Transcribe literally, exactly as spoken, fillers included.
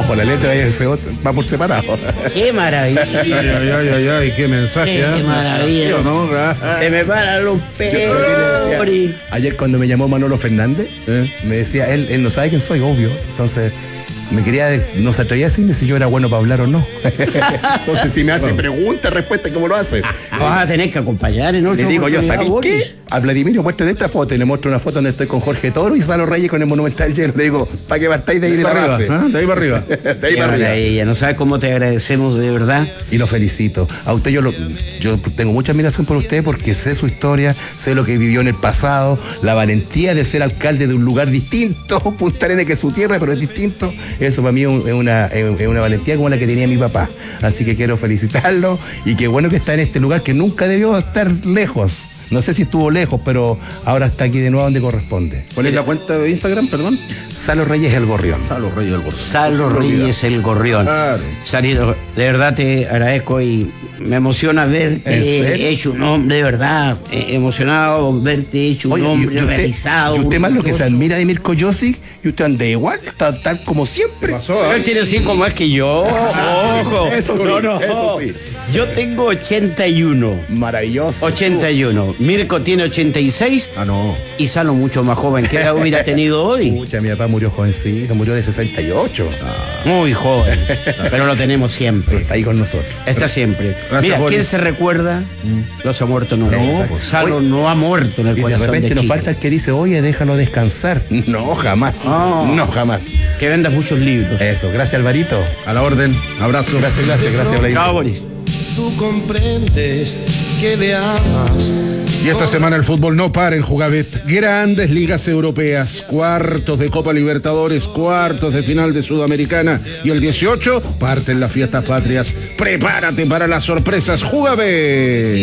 ojo, la letra ese va por separado. ¡Qué maravilla! Ay, ay, ay, ay, ay, qué mensaje. ¡Qué, ¿eh? qué maravilla! Yo, ¿no? Se me paran los Yo- yo le peores. decía, ayer cuando me llamó Manolo Fernández, ¿Eh? me decía, él, él no sabe quién soy, obvio. Entonces, me quería, de- no se atrevía a decirme si yo era bueno para hablar o no. Entonces, si me hace preguntas, respuestas, ¿cómo lo hace? Vas a tener que acompañar en otro Le digo yo, ¿sabéis Boris. qué? A Vladimir muestran esta foto y le muestro una foto donde estoy con Jorge Toro y Salo Reyes con el Monumental lleno. Le digo, ¿para qué partáis de ahí de la Para base? arriba, ¿eh? De ahí para arriba. De ahí Qué para arriba. maravilla, no sabes cómo te agradecemos de verdad. Y lo felicito. A usted yo lo, yo tengo mucha admiración por usted porque sé su historia, sé lo que vivió en el pasado, la valentía de ser alcalde de un lugar distinto, Punta Arenas, que es su tierra, pero es distinto. Eso para mí es un- es una, es una valentía como la que tenía mi papá. Así que quiero felicitarlo y qué bueno que está en este lugar que nunca debió estar lejos. No sé si estuvo lejos, pero ahora está aquí de nuevo donde corresponde. ¿Cuál es la cuenta de Instagram, perdón? Salo Reyes el Gorrión. Salo Reyes del Gordo. Salo Reyes el Gorrión. Claro. Salito, de verdad te agradezco y me emociona ¿En verte serio? hecho un hombre, de verdad, eh, emocionado verte hecho un Oye, y, hombre y usted, realizado. y usted más lo que se orgulloso. admira de Mirko Josic y usted anda igual, está tal como siempre. ¿Qué pasó? Pero eh? él tiene cinco más que yo. Ojo. Eso sí, no, no. eso sí. Yo tengo ochenta y uno. Maravilloso. ochenta y uno. Mirko tiene ochenta y seis Ah, no. y Salo mucho más joven. ¿Qué edad hubiera tenido hoy? Pucha, mi papá murió jovencito, murió de sesenta y ocho. Muy joven. Pero lo tenemos Pero siempre. está ahí con nosotros. Está siempre. Gracias, Mira, Boris. ¿quién se recuerda? No se ha muerto nunca. Exacto. Salo Oye, no ha muerto en el Y de corazón repente de nos Chile. falta el que dice, oye, déjalo descansar. No, jamás. Ah. No, jamás. Que vendas muchos libros. Eso, gracias Alvarito. A la orden. Abrazo. Gracias, gracias, gracias, Vladimir. Chao, Boris. Tú comprendes que le amas. Y esta semana el fútbol no para en Jugabet. Grandes ligas europeas, cuartos de Copa Libertadores, cuartos de final de Sudamericana. Y el dieciocho parten las fiestas patrias. Prepárate para las sorpresas. Jugabet.